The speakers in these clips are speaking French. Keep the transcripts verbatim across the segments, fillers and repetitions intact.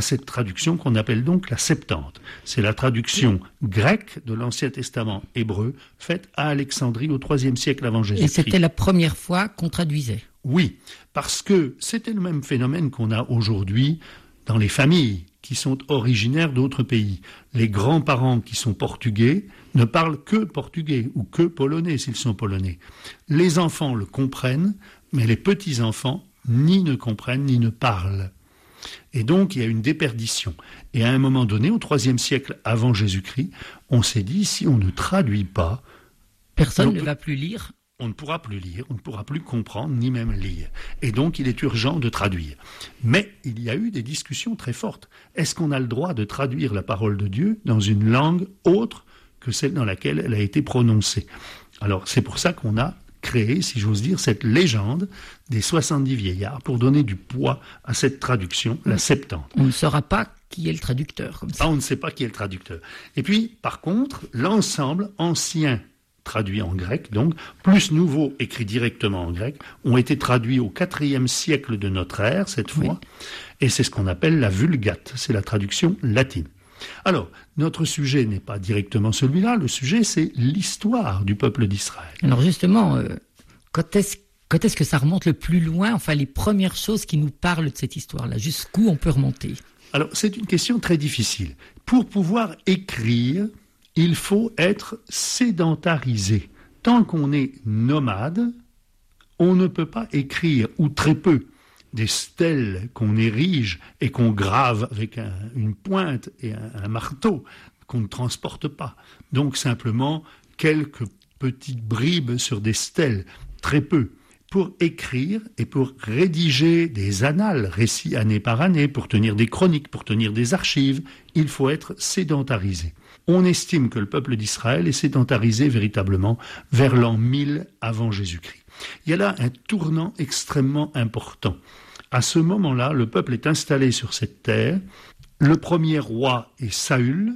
cette traduction qu'on appelle donc la Septante. C'est la traduction grecque de l'Ancien Testament hébreu, faite à Alexandrie au troisième siècle avant Jésus-Christ. Et c'était la première fois qu'on traduisait. Oui, parce que c'était le même phénomène qu'on a aujourd'hui dans les familles qui sont originaires d'autres pays. Les grands-parents qui sont portugais ne parlent que portugais ou que polonais s'ils sont polonais. Les enfants le comprennent, mais les petits-enfants ni ne comprennent ni ne parlent. Et donc, il y a une déperdition. Et à un moment donné, au troisième siècle avant Jésus-Christ, on s'est dit, si on ne traduit pas... Personne ne peut, va plus lire. On ne pourra plus lire, on ne pourra plus comprendre, ni même lire. Et donc, il est urgent de traduire. Mais il y a eu des discussions très fortes. Est-ce qu'on a le droit de traduire la parole de Dieu dans une langue autre que celle dans laquelle elle a été prononcée? Alors, c'est pour ça qu'on a créé, si j'ose dire, cette légende des soixante-dix vieillards pour donner du poids à cette traduction, la Septante. On ne saura pas qui est le traducteur. Comme ça. Ah, on ne sait pas qui est le traducteur. Et puis, par contre, l'ensemble ancien traduit en grec, donc, plus nouveau écrit directement en grec, ont été traduits au quatrième siècle de notre ère, cette fois, oui. Et c'est ce qu'on appelle la Vulgate, c'est la traduction latine. Alors, notre sujet n'est pas directement celui-là, le sujet c'est l'histoire du peuple d'Israël. Alors justement, euh, quand est-ce, quand est-ce que ça remonte le plus loin, enfin les premières choses qui nous parlent de cette histoire-là, jusqu'où on peut remonter? Alors, c'est une question très difficile. Pour pouvoir écrire, il faut être sédentarisé. Tant qu'on est nomade, on ne peut pas écrire, ou très peu. Des stèles qu'on érige et qu'on grave avec un, une pointe et un, un marteau qu'on ne transporte pas. Donc simplement quelques petites bribes sur des stèles, très peu. Pour écrire et pour rédiger des annales, récits année par année, pour tenir des chroniques, pour tenir des archives, il faut être sédentarisé. On estime que le peuple d'Israël est sédentarisé véritablement vers l'an mille avant Jésus-Christ. Il y a là un tournant extrêmement important. À ce moment-là, le peuple est installé sur cette terre. Le premier roi est Saül.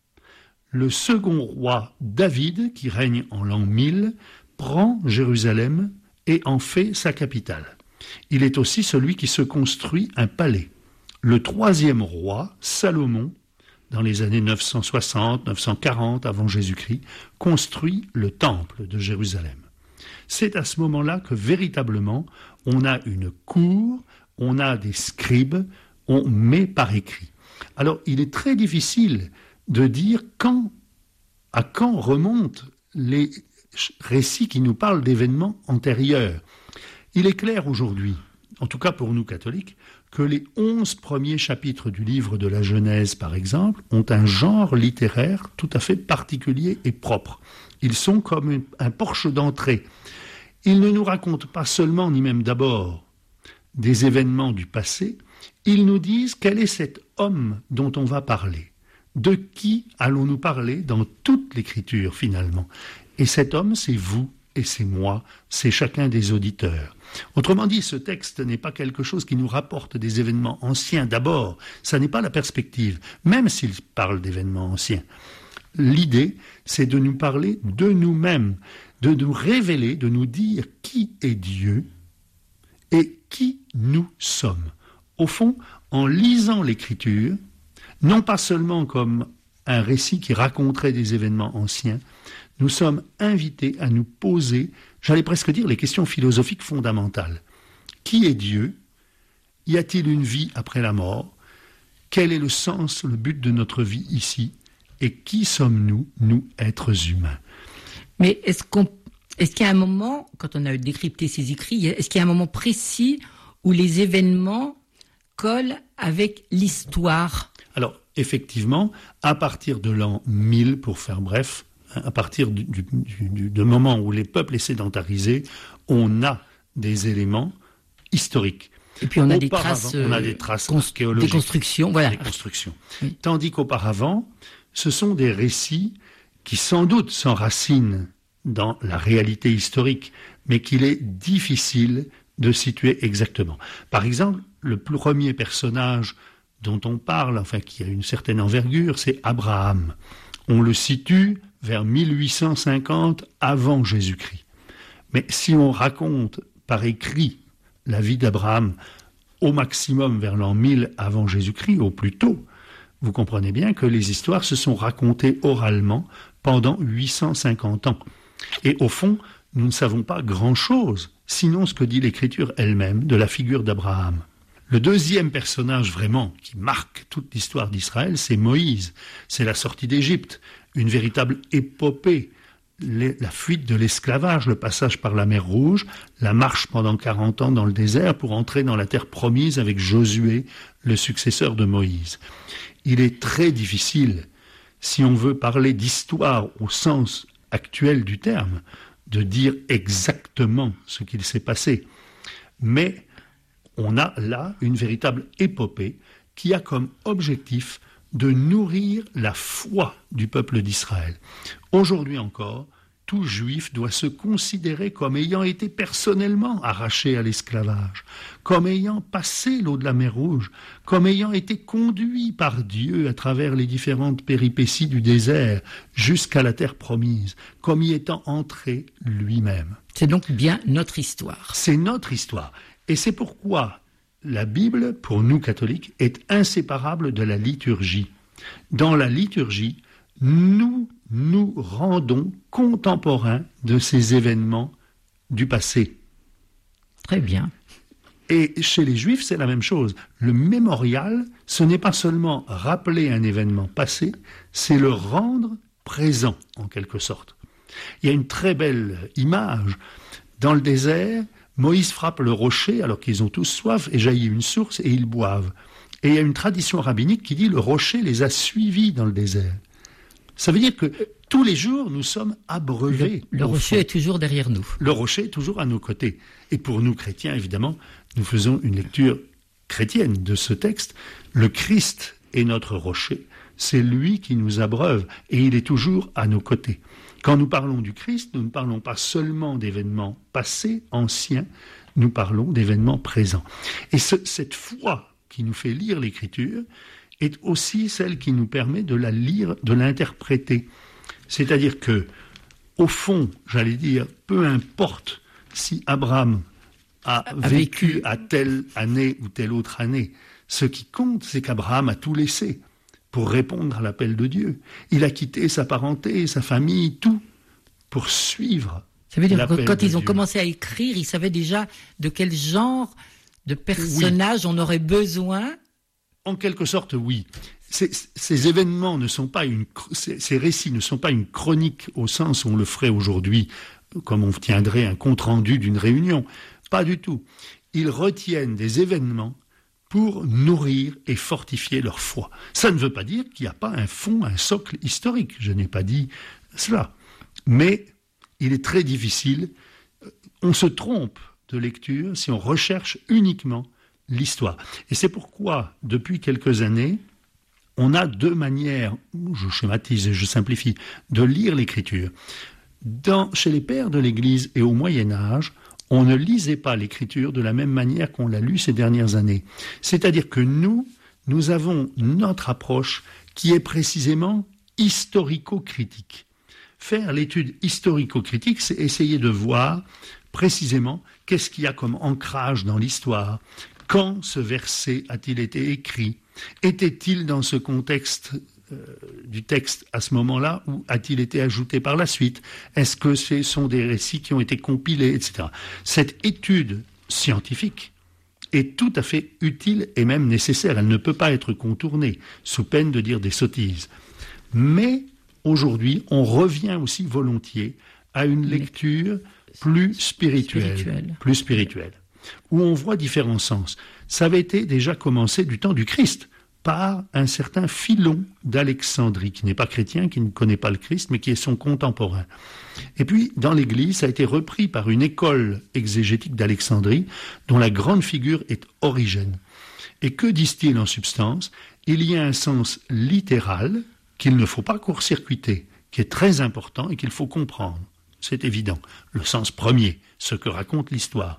Le second roi, David, qui règne en l'an mille, prend Jérusalem et en fait sa capitale. Il est aussi celui qui se construit un palais. Le troisième roi, Salomon, dans les années neuf cent soixante, neuf cent quarante avant Jésus-Christ, construit le temple de Jérusalem. C'est à ce moment-là que véritablement on a une cour, on a des scribes, on met par écrit. Alors il est très difficile de dire quand, à quand remontent les récits qui nous parlent d'événements antérieurs. Il est clair aujourd'hui, en tout cas pour nous catholiques, que les onze premiers chapitres du livre de la Genèse, par exemple, ont un genre littéraire tout à fait particulier et propre. Ils sont comme une, un porche d'entrée. Ils ne nous racontent pas seulement, ni même d'abord, des événements du passé, ils nous disent quel est cet homme dont on va parler. De qui allons-nous parler dans toute l'écriture, finalement? Et cet homme, c'est vous et c'est moi, c'est chacun des auditeurs. Autrement dit, ce texte n'est pas quelque chose qui nous rapporte des événements anciens. D'abord, ça n'est pas la perspective, même s'il parle d'événements anciens. L'idée, c'est de nous parler de nous-mêmes, de nous révéler, de nous dire qui est Dieu et qui nous sommes. Au fond, en lisant l'Écriture, non pas seulement comme un récit qui raconterait des événements anciens, nous sommes invités à nous poser, j'allais presque dire, les questions philosophiques fondamentales. Qui est Dieu? Y a-t-il une vie après la mort? Quel est le sens, le but de notre vie ici? Et qui sommes-nous, nous, êtres humains? Mais est-ce qu'on, est-ce qu'il y a un moment, quand on a décrypté ces écrits, est-ce qu'il y a un moment précis où les événements collent avec l'histoire? Alors, effectivement, à partir de l'an mille, pour faire bref, à partir du, du, du, du moment où les peuples est sédentarisé, on a des éléments historiques. Et puis on a des traces, on a des traces cons- archéologiques. Des constructions, voilà. Des constructions. Oui. Tandis qu'auparavant, ce sont des récits qui sans doute s'enracinent dans la réalité historique, mais qu'il est difficile de situer exactement. Par exemple, le premier personnage dont on parle, enfin qui a une certaine envergure, c'est Abraham. On le situe vers mille huit cent cinquante avant Jésus-Christ. Mais si on raconte par écrit la vie d'Abraham au maximum vers l'an mille avant Jésus-Christ, au plus tôt, vous comprenez bien que les histoires se sont racontées oralement pendant huit cent cinquante ans. Et au fond, nous ne savons pas grand-chose, sinon ce que dit l'Écriture elle-même de la figure d'Abraham. Le deuxième personnage vraiment qui marque toute l'histoire d'Israël, c'est Moïse. C'est la sortie d'Égypte, une véritable épopée. Les, la fuite de l'esclavage, le passage par la mer Rouge, la marche pendant quarante ans dans le désert pour entrer dans la terre promise avec Josué, le successeur de Moïse. Il est très difficile, si on veut parler d'histoire au sens actuel du terme, de dire exactement ce qu'il s'est passé. Mais on a là une véritable épopée qui a comme objectif de nourrir la foi du peuple d'Israël. Aujourd'hui encore, tout juif doit se considérer comme ayant été personnellement arraché à l'esclavage, comme ayant passé l'eau de la mer Rouge, comme ayant été conduit par Dieu à travers les différentes péripéties du désert jusqu'à la terre promise, comme y étant entré lui-même. C'est donc bien notre histoire. C'est notre histoire. Et c'est pourquoi la Bible, pour nous catholiques, est inséparable de la liturgie. Dans la liturgie, nous nous rendons contemporains de ces événements du passé. Très bien. Et chez les Juifs, c'est la même chose. Le mémorial, ce n'est pas seulement rappeler un événement passé, c'est le rendre présent, en quelque sorte. Il y a une très belle image. Dans le désert, Moïse frappe le rocher alors qu'ils ont tous soif et jaillit une source et ils boivent. Et il y a une tradition rabbinique qui dit le rocher les a suivis dans le désert. Ça veut dire que tous les jours, nous sommes abreuvés. Le, le rocher fond. est toujours derrière nous. Le rocher est toujours à nos côtés. Et pour nous chrétiens, évidemment, nous faisons une lecture chrétienne de ce texte. Le Christ est notre rocher. C'est lui qui nous abreuve et il est toujours à nos côtés. Quand nous parlons du Christ, nous ne parlons pas seulement d'événements passés, anciens, nous parlons d'événements présents. Et ce, cette foi qui nous fait lire l'Écriture est aussi celle qui nous permet de la lire, de l'interpréter. C'est-à-dire que, au fond, j'allais dire, peu importe si Abraham a, a vécu, vécu à telle année ou telle autre année, ce qui compte, c'est qu'Abraham a tout laissé pour répondre à l'appel de Dieu. Il a quitté sa parenté, sa famille, tout, pour suivre. Ça veut dire l'appel que quand de ils ont Dieu. commencé à écrire, ils savaient déjà de quel genre de personnage oui. on aurait besoin. En quelque sorte, oui. Ces, ces événements ne sont pas une, ces, ces récits ne sont pas une chronique au sens où on le ferait aujourd'hui, comme on tiendrait un compte-rendu d'une réunion. Pas du tout. Ils retiennent des événements pour nourrir et fortifier leur foi. Ça ne veut pas dire qu'il n'y a pas un fond, un socle historique. Je n'ai pas dit cela. Mais il est très difficile. On se trompe de lecture si on recherche uniquement l'histoire. Et c'est pourquoi, depuis quelques années, on a deux manières, je schématise et je simplifie, de lire l'Écriture. Dans, chez les pères de l'Église et au Moyen-Âge, on ne lisait pas l'Écriture de la même manière qu'on l'a lu ces dernières années. C'est-à-dire que nous, nous avons notre approche qui est précisément historico-critique. Faire l'étude historico-critique, c'est essayer de voir précisément qu'est-ce qu'il y a comme ancrage dans l'histoire. Quand ce verset a-t-il été écrit? Était-il dans ce contexte euh, du texte à ce moment-là ou a-t-il été ajouté par la suite? Est-ce que ce sont des récits qui ont été compilés, et cetera. Cette étude scientifique est tout à fait utile et même nécessaire. Elle ne peut pas être contournée, sous peine de dire des sottises. Mais aujourd'hui, on revient aussi volontiers à une lecture plus spirituelle, spirituelle. plus spirituelle. Où on voit différents sens. Ça avait été déjà commencé du temps du Christ, par un certain Philon d'Alexandrie, qui n'est pas chrétien, qui ne connaît pas le Christ, mais qui est son contemporain. Et puis, dans l'Église, ça a été repris par une école exégétique d'Alexandrie, dont la grande figure est Origène. Et que disent-ils en substance? Il y a un sens littéral qu'il ne faut pas court-circuiter, qui est très important et qu'il faut comprendre. C'est évident. Le sens premier, ce que raconte l'histoire.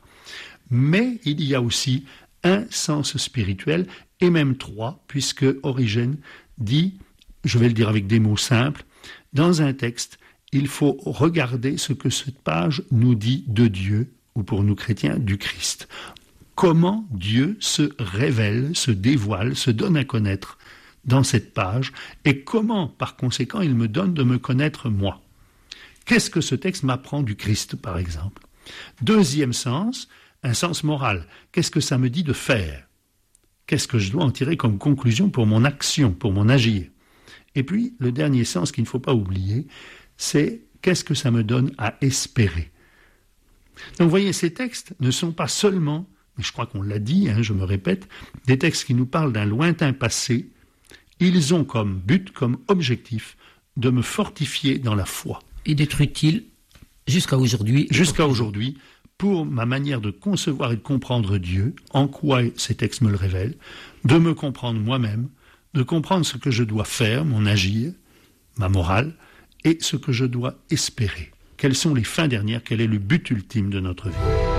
Mais il y a aussi un sens spirituel, et même trois, puisque Origène dit, je vais le dire avec des mots simples, dans un texte, il faut regarder ce que cette page nous dit de Dieu, ou pour nous chrétiens, du Christ. comment Dieu se révèle, se dévoile, se donne à connaître dans cette page, et comment, par conséquent, il me donne de me connaître moi. Qu'est-ce que ce texte m'apprend du Christ, par exemple? Deuxième sens, un sens moral. Qu'est-ce que ça me dit de faire? Qu'est-ce que je dois en tirer comme conclusion pour mon action, pour mon agir? Et puis, le dernier sens qu'il ne faut pas oublier, c'est qu'est-ce que ça me donne à espérer? Donc, vous voyez, ces textes ne sont pas seulement, mais je crois qu'on l'a dit, hein, je me répète, des textes qui nous parlent d'un lointain passé. Ils ont comme but, comme objectif, de me fortifier dans la foi. Et d'être utile jusqu'à aujourd'hui. Jusqu'à aujourd'hui, pour ma manière de concevoir et de comprendre Dieu, en quoi ces textes me le révèlent, de me comprendre moi-même, de comprendre ce que je dois faire, mon agir, ma morale, et ce que je dois espérer. Quelles sont les fins dernières, quel est le but ultime de notre vie?